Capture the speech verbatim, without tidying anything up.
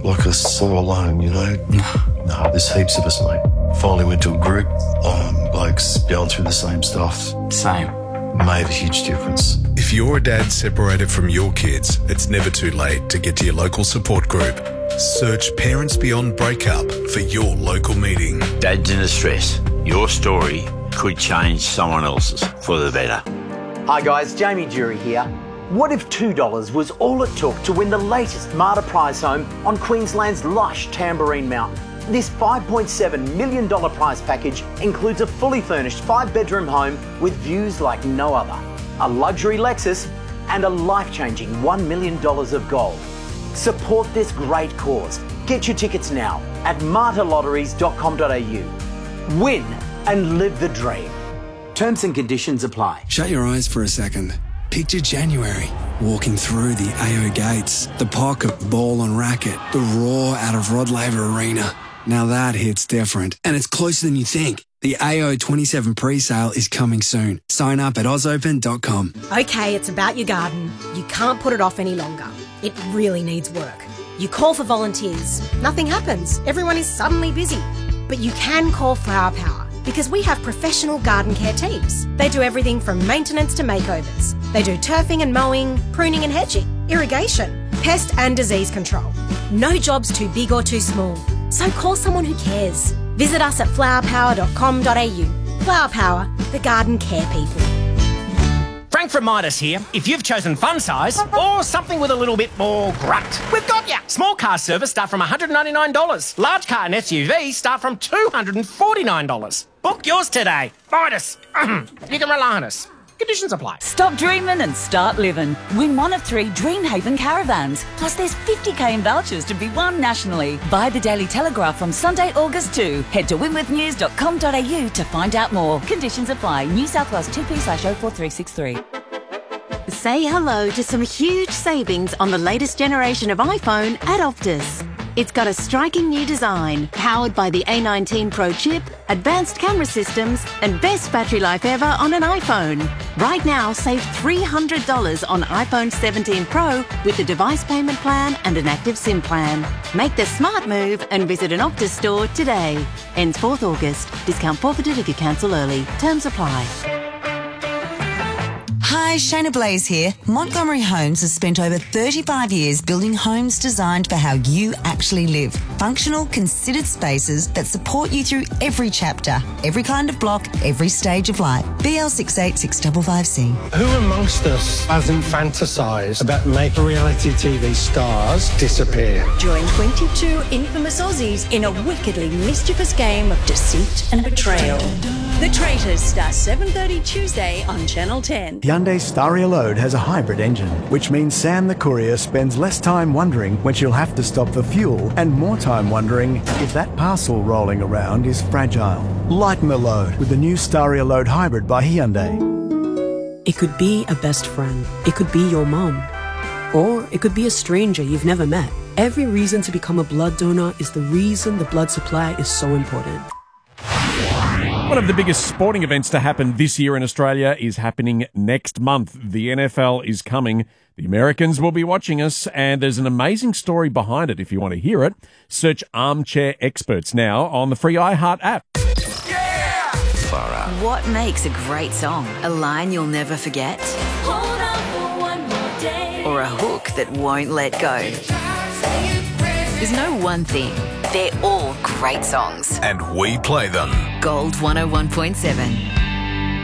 like us so alone, you know? No, there's heaps of us, mate. Finally went to a group, um, blokes going through the same stuff. Same. Made a huge difference. If you're a dad separated from your kids, it's never too late to get to your local support group. Search Parents Beyond Breakup for your local meeting. Dads in distress. Your story could change someone else's for the better. Hi guys, Jamie Jury here. What if two dollars was all it took to win the latest Marta prize home on Queensland's lush Tamborine Mountain? This five point seven million dollars prize package includes a fully furnished five-bedroom home with views like no other, a luxury Lexus and a life-changing one million dollars of gold. Support this great cause. Get your tickets now at marta lotteries dot com dot a u. Win and live the dream. Terms and conditions apply. Shut your eyes for a second. Picture January, walking through the A O gates, the pocket ball on racket, the roar out of Rod Laver Arena. Now that hits different, and it's closer than you think. The A O twenty-seven pre-sale is coming soon. Sign up at oz open dot com. Okay, it's about your garden. You can't put it off any longer. It really needs work. You call for volunteers. Nothing happens. Everyone is suddenly busy. But you can call Flower Power, because we have professional garden care teams. They do everything from maintenance to makeovers. They do turfing and mowing, pruning and hedging, irrigation, pest and disease control. No job's too big or too small. So call someone who cares. Visit us at flower power dot com dot a u. Flower Power, the garden care people. Frank from Midas here. If you've chosen fun size or something with a little bit more grunt, we've got ya. Small car service start from one hundred ninety-nine dollars. Large car and S U V start from two hundred forty-nine dollars. Book yours today. Midas. You can rely on us. Conditions apply. Stop dreaming and start living. Win one of three Dreamhaven caravans. Plus there's fifty k in vouchers to be won nationally. Buy the Daily Telegraph from Sunday, August second. Head to winwith news dot com dot a u to find out more. Conditions apply. New South Wales two P slash oh four three six three. Say hello to some huge savings on the latest generation of iPhone at Optus. It's got a striking new design, powered by the A nineteen Pro chip, advanced camera systems, and best battery life ever on an iPhone. Right now, save three hundred dollars on iPhone seventeen Pro with a device payment plan and an active SIM plan. Make the smart move and visit an Optus store today. Ends fourth August. Discount forfeited if you cancel early. Terms apply. Hi, Shayna Blaze here. Montgomery Homes has spent over thirty-five years building homes designed for how you actually live. Functional, considered spaces that support you through every chapter, every kind of block, every stage of life. B L six eight six five five C. Who amongst us hasn't fantasised about making reality T V stars disappear? Join twenty-two infamous Aussies in a wickedly mischievous game of deceit and betrayal. The Traitors starts seven thirty Tuesday on Channel ten. Hyundai Staria Load has a hybrid engine, which means Sam the courier spends less time wondering when she'll have to stop for fuel and more time wondering if that parcel rolling around is fragile. Lighten the load with the new Staria Load Hybrid by Hyundai. It could be a best friend. It could be your mom. Or it could be a stranger you've never met. Every reason to become a blood donor is the reason the blood supply is so important. One of the biggest sporting events to happen this year in Australia is happening next month. The N F L is coming. The Americans will be watching us, and there's an amazing story behind it. If you want to hear it, search Armchair Experts now on the free iHeart app. Yeah! Far out. What makes a great song? A line you'll never forget? Hold on for one more day. Or a hook that won't let go? There's no one thing. They're all great songs. And we play them. Gold one oh one point seven.